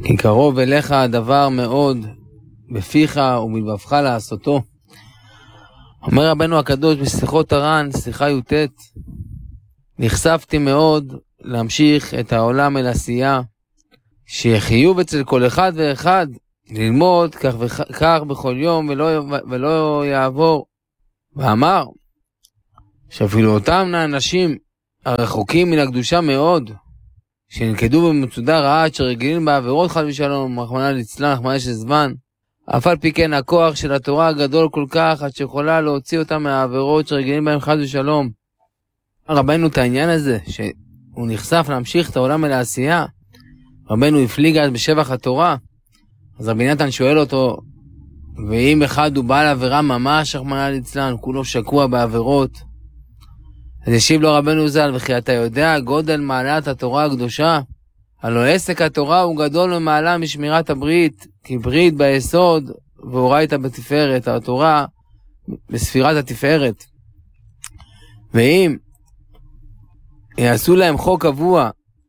כי קרוב אליך הדבר מאוד, בפיך ומלבבך לעשותו. אומר רבנו הקדוש בשיחות הר"ן, שיחה י"ט, נחשפתי מאוד להמשיך את העולם אל עשייה, שיחיוב אצל כל אחד ואחד, ללמוד כך וכך בכל יום ולא יעבור. ואמר, שאפילו אותם האנשים הרחוקים מן הקדושה מאוד, שנלכדו במצודה רעה, שרגילים בעבירות חס ושלום, רחמנא ליצלן, רחמנא של זמן, אף על פי כן הכוח של התורה הגדול כל כך, עד שיכולה להוציא אותם מהעבירות שרגילים בהם חס ושלום. רבנו את העניין הזה, שהוא נחשף להמשיך את העולם אל העשייה, רבנו הפליג אז בשבח התורה, אז רבי נתן שואל אותו, ואם אחד הוא בעל עבירה ממש, רחמנא ליצלן, כולו שקוע בעבירות, אז ישיב לו רבנו ז"ל, וכי אתה יודע גודל מעלת התורה הקדושה? הלא עסק התורה הוא גדול ומעלה משמירת הברית, כי ברית ביסוד ואורייתא בתפארת, התורה בספירת התפארת. ואם יעשו להם חוק קבוע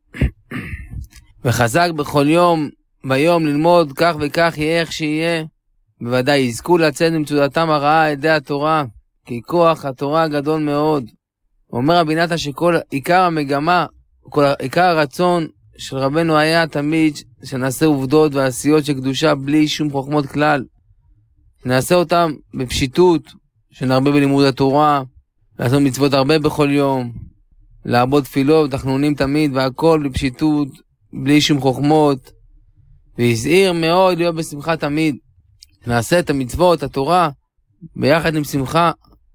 וחזק בכל יום ביום ללמוד כך וכך יהיה איך שיהיה, בוודאי יזכו לצאת ממצודתם הרעה על ידי התורה, כי כוח התורה גדול מאוד. אומר רבי נתן שכל עיקר המגמה, כל עיקר הרצון של רבנו היה תמיד שנעשה עובדות ועשיות של קדושה בלי שום חוכמות כלל. נעשה אותם בפשיטות, שנרבה בלימוד התורה, לעשות מצוות הרבה בכל יום, לעבוד תפילות ותחנונים תמיד, והכל בפשיטות, בלי שום חוכמות, והזהיר מאוד להיות בשמחה תמיד. נעשה את המצוות, התורה, ביחד עם שמחה,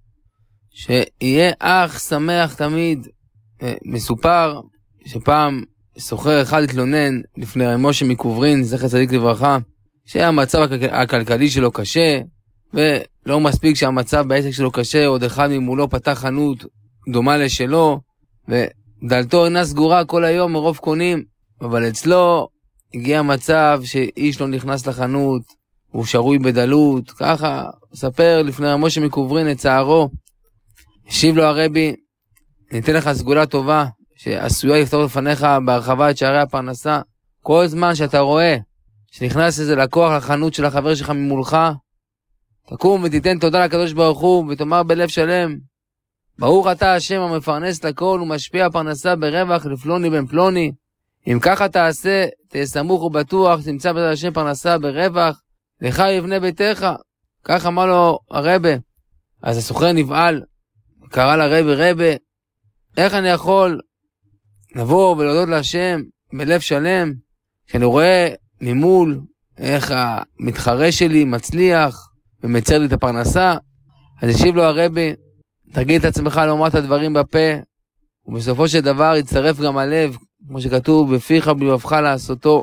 שיהיה אח שמח תמיד. מסופר שפעם סוחר אחד התלונן לפני רבי משה מקוברין, זכר צדיק לברכה, שהמצב הכלכלי שלו קשה, ולא מספיק שהמצב בעסק שלו קשה, עוד אחד ממולו פתח חנות דומה לשלו, ודלתו אינה סגורה כל היום מרוב קונים, אבל אצלו הגיע מצב שאיש לא נכנס לחנות, הוא שרוי בדלות, ככה ספר לפני רבי משה מקוברין את צערו. השיב לו הרבי, ניתן לך סגולה טובה, שעשויה לפתור לפניך בהרחבה את שערי הפרנסה. כל זמן שאתה רואה שנכנס איזה לקוח לחנות של החבר שלך ממולך, תקום ותיתן תודה לקדוש ברוך הוא, ותאמר בלב שלם, ברוך אתה השם המפרנס לכל ומשפיע פרנסה ברווח לפלוני בן פלוני. אם ככה תעשה, תהיה סמוך ובטוח, תמצא בצד השם פרנסה ברווח, לך יבנה ביתך. כך אמר לו הרבי. אז הסוחר נבעל, קרא לרבי, רבי, איך אני יכול לבוא ולהודות להשם בלב שלם, כשאני רואה ממול איך המתחרה שלי מצליח ומצר לי את הפרנסה? אז השיב לו הרבי, תגיד את עצמך לומר את הדברים בפה, ובסופו של דבר יצטרף גם הלב, כמו שכתוב, בפיך ובלבבך לעשותו.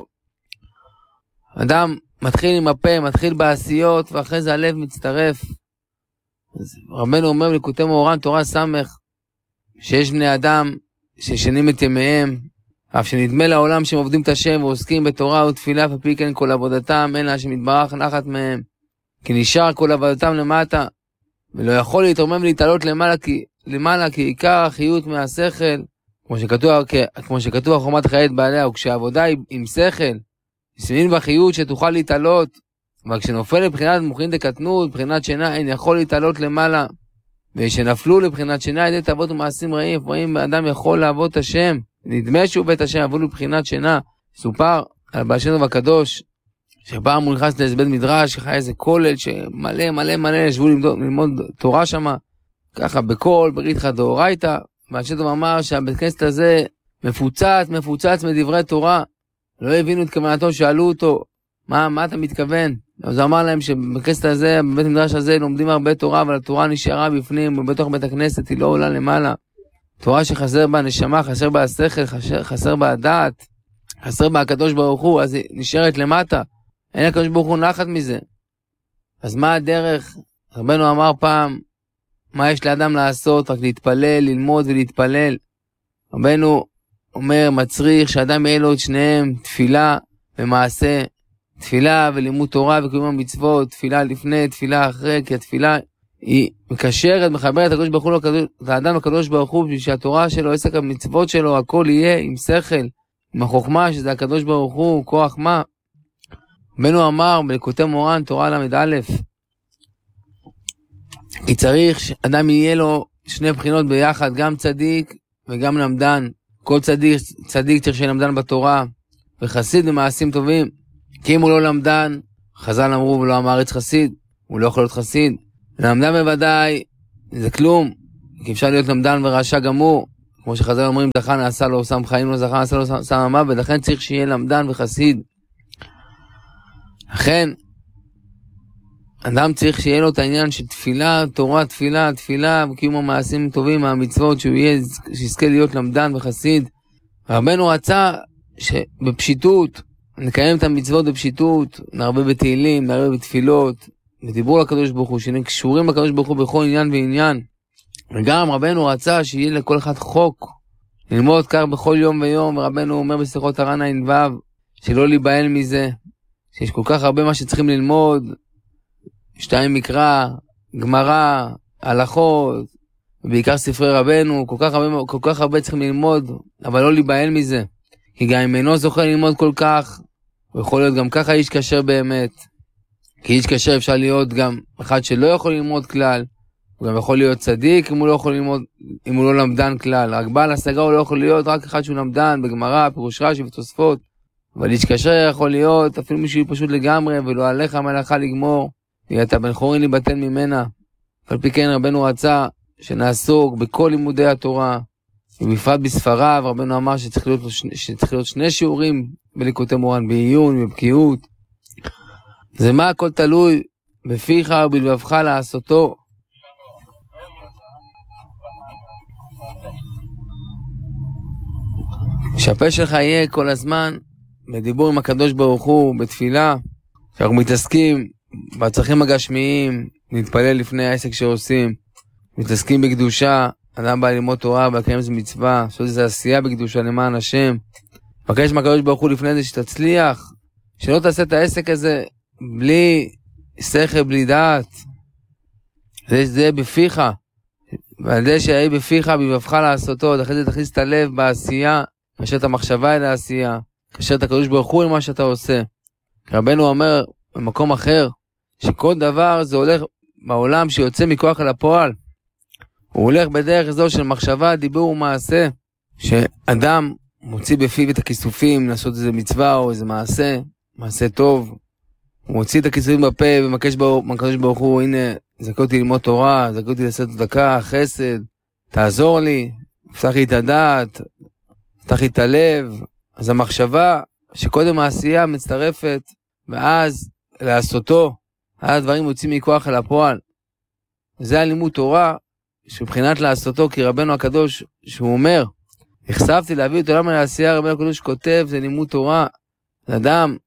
אדם מתחיל עם הפה, מתחיל בעשיות, ואחרי זה הלב מצטרף. אז רבנו אומר בליקוטי מאורן תורה סמך, שיש בני אדם ששנים את ימיהם, אף שנדמה לעולם שהם עובדים את השם ועוסקים בתורה ותפילה, ופי כן כל עבודתם אין לה שמתברך נחת מהם, כי נשאר כל עבודתם למטה, ולא יכול להתרומם ולהתעלות למעלה, כי עיקר החיות מהשכל, כמו שכתוב החומת חיית בעליה, וכשהעבודה היא עם שכל, יסמין בחיות שתוכל להתעלות, אבל כשנופל לבחינת מוחין דקטנות, בחינת שינה, אין יכול להתעלות למעלה, ושנפלו לבחינת שינה על ידי תאוות ומעשים רעים, רואים אדם יכול לעבוד את השם, נדמה שהוא בית השם, אבל לבחינת שינה. סופר על בעל שם טוב הקדוש, שפעם הוא נכנס לאיזה בית מדרש, ככה איזה כולל שמלא מלא מלא, ישבו ללמוד תורה שמה, ככה בכל ברית דאורייתא. בעל שם טוב אמר שהבית כנסת הזה מפוצץ מדברי תורה, לא הבינו את כוונתו, שאלו אותו, מה אתה מתכוון? אז הוא אמר להם שבכנסת הזה, בבית המדרש הזה, לומדים הרבה תורה, אבל התורה נשארה בפנים, ובתוך בית הכנסת היא לא עולה למעלה. תורה שחסר בה נשמה, חסר בה השכל, חסר בה הדעת, חסר בה הקדוש ברוך הוא, אז היא נשארת למטה. אין הקדוש ברוך הוא נחת מזה. אז מה הדרך? רבנו אמר פעם, מה יש לאדם לעשות? רק להתפלל, ללמוד ולהתפלל. רבנו אומר, מצריך שאדם יהיה לו את שניהם, תפילה ומעשה. תפילה ולימוד תורה וקיום המצוות, תפילה לפני, תפילה אחרי, כי התפילה היא מקשרת, מחברת הקדוש ברוך הוא לאדם הקדוש ברוך הוא, בשביל שהתורה שלו, עסק המצוות שלו, הכל יהיה עם שכל, עם החוכמה, שזה הקדוש ברוך הוא, כוח מה. רבנו אמר בליקוטי מורן, תורה ל"א, כי צריך שאדם יהיה לו שני בחינות ביחד, גם צדיק וגם למדן. כל צדיק צריך שיהיה למדן בתורה, וחסיד במעשים טובים. כי אם הוא לא למדן, חז"ל אמרו ולא המעריץ חסיד, הוא לא יכול להיות חסיד. למדן בוודאי זה כלום, כי אפשר להיות למדן ורשע גמור, כמו שחז"ל אומרים, זכה נעשה לו סם חיים, לא זכה נעשה לו סם המוות, לכן צריך שיהיה למדן וחסיד. לכן אדם צריך שיהיה לו את העניין של תפילה, תורה, תפילה, וקיום המעשים טובים, מהמצוות, שיזכה להיות למדן וחסיד. רבנו רצה שבפשיטות, נקיים את המצוות בפשיטות, נרבה בתהילים, נרבה בתפילות, ודיברו לקדוש ברוך הוא, שנהיה קשורים לקדוש ברוך הוא בכל עניין ועניין. וגם רבנו רצה שיהיה לכל אחד חוק, ללמוד כך בכל יום ויום, ורבנו אומר בשיחות הר"ן ע"ו, שלא להיבהל מזה, שיש כל כך הרבה מה שצריכים ללמוד, 2 מקרא, גמרא, הלכות, ובעיקר ספרי רבנו, כל כך הרבה צריכים ללמוד, אבל לא להיבהל מזה. כי גם אם אינו זוכה ללמוד כל כך, הוא יכול להיות גם ככה איש כשר באמת. כי איש כשר אפשר להיות גם אחד שלא יכול ללמוד כלל, הוא גם יכול להיות צדיק אם הוא לא יכול ללמוד, אם הוא לא למדן כלל. רק בעל השגה הוא לא יכול להיות רק אחד שהוא למדן בגמרא, פירוש רש"י ותוספות. אבל איש כשר יכול להיות אפילו מישהו פשוט לגמרי, ולא עליך המלאכה לגמור, ואתה בן חורין להיבטל ממנה. על פי כן רבנו רצה שנעסוק בכל לימודי התורה, ובפרט בספריו. רבנו אמר שצריך להיות 2 שיעורים בליקוטי מורן, בעיון ובקיאות. זה מה הכל תלוי בפיך ובלבבך לעשותו. שהפה שלך יהיה כל הזמן בדיבור עם הקדוש ברוך הוא, בתפילה, שאנחנו מתעסקים בצרכים הגשמיים, נתפלל לפני העסק שעושים, מתעסקים בקדושה, אדם בא ללמוד תורה, ולקיים איזה מצווה, לעשות איזה עשייה בקדושה למען השם. מבקש מהקדוש ברוך הוא לפני זה שתצליח, שלא תעשה את העסק הזה בלי שכל, בלי דעת. זה בפיך, ועל זה שיהיה בפיך, בלבבך לעשותו, אחרי זה תכניס את הלב בעשייה, קשר את המחשבה אל העשייה, קשר את הקדוש ברוך הוא למה שאתה עושה. רבנו אומר במקום אחר, שכל דבר זה הולך בעולם שיוצא מכוח אל הפועל. הוא הולך בדרך זו של מחשבה, דיבור ומעשה, שאדם מוציא בפיו את הכיסופים, לעשות איזה מצווה או איזה מעשה טוב. הוא מוציא את הכיסופים בפה ומבקש מהקדוש ברוך הוא, הנה, זכה אותי ללמוד תורה, זכה אותי לעשות צדקה, חסד, תעזור לי, פתח לי את הדעת, פתח לי את הלב. אז המחשבה שקודם העשייה מצטרפת, ואז לעשותו, אז דברים מוצאים מכוח אל הפועל. זה הלימוד תורה, שבחינת לעשותו, כי רבנו הקדוש, שהוא אומר, נחשפתי להביא את עולם לעשייה, רבנו הקדוש כותב, זה לימוד תורה. אדם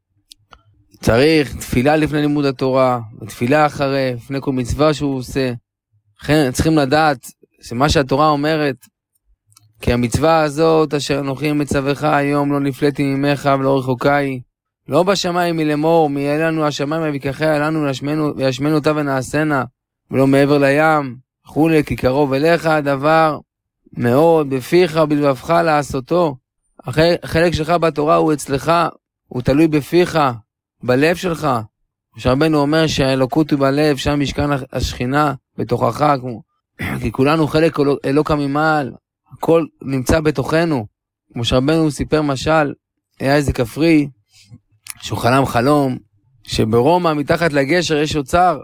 צריך תפילה לפני לימוד התורה, ותפילה אחרי, לפני כל מצווה שהוא עושה. לכן צריכים לדעת שמה שהתורה אומרת, כי המצווה הזאת אשר אנוכי מצווך היום לא נפלאתי ממך ולא רחוקי, לא בשמיים מלמור, מי יהיה לנו השמיים ויקחיה לנו וישמנו אותה ונעשנה, ולא מעבר לים, וכולי, כי קרוב אליך הדבר מאוד בפיך ובלבבך לעשותו. החלק שלך בתורה הוא אצלך, הוא תלוי בפיך, בלב שלך. רבנו אומר שהאלוקות הוא בלב, שם משכן השכינה בתוכך, כי כולנו חלק אלוקה ממעל, הכל נמצא בתוכנו. כמו שרבנו סיפר משל, היה איזה כפרי שהוא חלם חלום שברומא מתחת לגשר יש אוצר.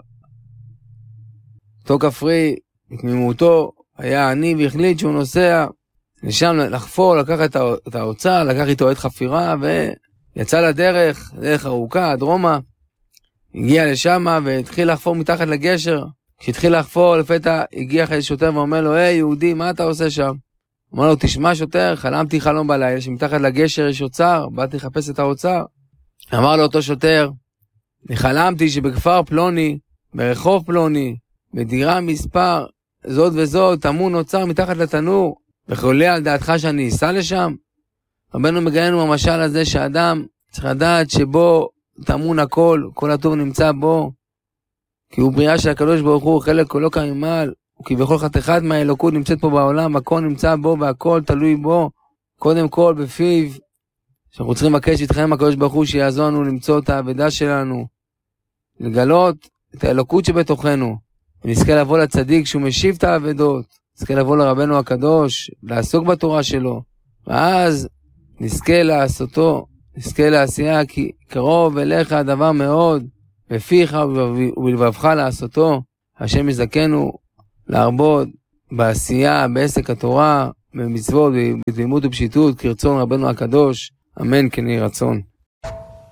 אותו כפרי בתמימותו היה עני והחליט שהוא נוסע לשם לחפור, לקח את האוצר, לקח איתו את חפירה ויצא לדרך, דרך ארוכה עד רומא. הגיע לשם והתחיל לחפור מתחת לגשר. כשהתחיל לחפור לפתע הגיע איזה שוטר ואומר לו, היי יהודי, מה אתה עושה שם? אמר לו, תשמע שוטר, חלמתי חלום בלילה שמתחת לגשר יש אוצר, באתי לחפש את האוצר. אמר לו אותו שוטר, אני חלמתי שבכפר פלוני, ברחוב פלוני, בדירה מספר זאת וזאת, טמון אוצר מתחת לתנור, וחולה על דעתך שאני אסע לשם? רבנו מגיינו במשל הזה שאדם צריך לדעת שבו טמון הכל, כל הטוב נמצא בו, כי הוא בריאה של הקדוש ברוך הוא, חלק כולו כממעל, כי בכל אחד מהאלוקות נמצאת פה בעולם, הכל נמצא בו והכל תלוי בו, קודם כל בפיו, שאנחנו צריכים לבקש איתכם הקדוש ברוך הוא שיעזור לנו למצוא את העבודה שלנו, לגלות את האלוקות שבתוכנו, ונזכה לבוא לצדיק שהוא משיב את העבדות, נזכה לבוא לרבנו הקדוש, לעסוק בתורה שלו, ואז נזכה לעשותו, נזכה לעשייה, כי קרוב אליך הדבר מאוד, בפיך ובלבבך לעשותו. השם יזכנו להרבות בעשייה, בעסק התורה, במצוות, בתמימות ופשיטות, כרצון רבנו הקדוש, אמן כן יהי רצון.